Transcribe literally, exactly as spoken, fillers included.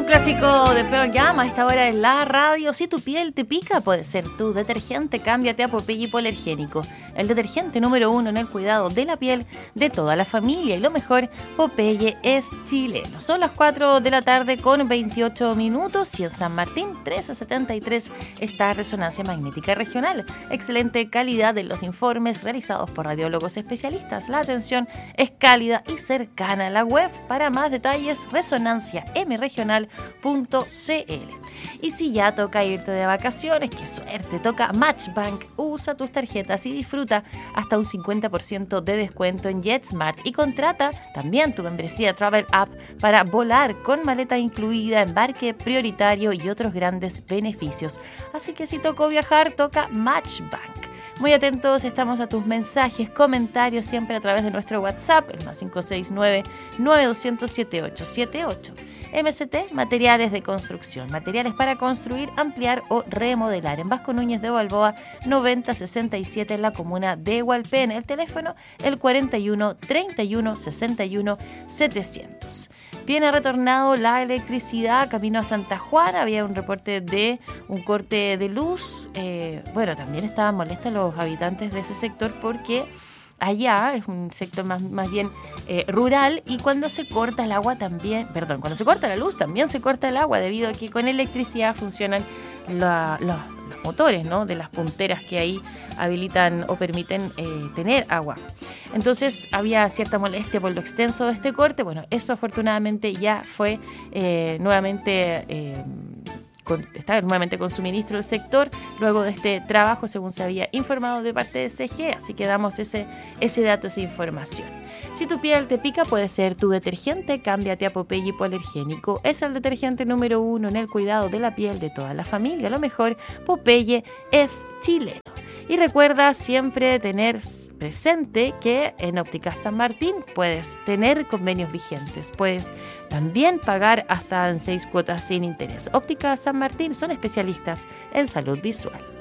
clásico de Pearl Jam a esta hora en la radio. Si tu piel te pica, puede ser tu detergente. Cámbiate a Popeye Hipoalergénico, el detergente número uno en el cuidado de la piel de toda la familia. Y lo mejor, Popeye es chileno. Son las cuatro de la tarde con veintiocho minutos y en San Martín trece setenta y tres está Resonancia Magnética Regional. Excelente calidad de los informes realizados por radiólogos especialistas. La atención es cálida y cercana. La web para más detalles, resonancia m regional punto c l. Y si ya toca irte de vacaciones, qué suerte, toca Matchbank. Usa tus tarjetas y disfruta hasta un cincuenta por ciento de descuento en JetSmart y contrata también tu membresía Travel App para volar con maleta incluida, embarque prioritario y otros grandes beneficios. Así que si tocó viajar, toca Matchbank. Muy atentos estamos a tus mensajes, comentarios, siempre a través de nuestro WhatsApp, el más cinco seis nueve, nueve dos cero cero, siete ocho siete ocho. M C T, materiales de construcción, materiales para construir, ampliar o remodelar. En Vasco Núñez de Balboa, noventa sesenta y siete en la comuna de Hualpén. El teléfono, el cuarenta y uno, treinta y uno, sesenta y uno, setecientos. Tiene retornado la electricidad camino a Santa Juana. Había un reporte de un corte de luz. Eh, bueno, también estaban molestos los habitantes de ese sector porque allá es un sector más, más bien eh, rural y cuando se corta el agua también, perdón, cuando se corta la luz también se corta el agua debido a que con electricidad funcionan la, la, los motores, ¿no?, de las punteras que ahí habilitan o permiten eh, tener agua. Entonces había cierta molestia por lo extenso de este corte. Bueno, eso afortunadamente ya fue eh, nuevamente... Eh, Con, está nuevamente con suministro del sector luego de este trabajo, según se había informado de parte de C G, así que damos ese, ese dato, esa información. Si tu piel te pica, puede ser tu detergente. Cámbiate a Popeye Hipoalergénico. Es el detergente número uno en el cuidado de la piel de toda la familia. Lo mejor, Popeye es chileno. Y recuerda siempre tener presente que en Ópticas San Martín puedes tener convenios vigentes. Puedes también pagar hasta en seis cuotas sin interés. Ópticas San Martín son especialistas en salud visual.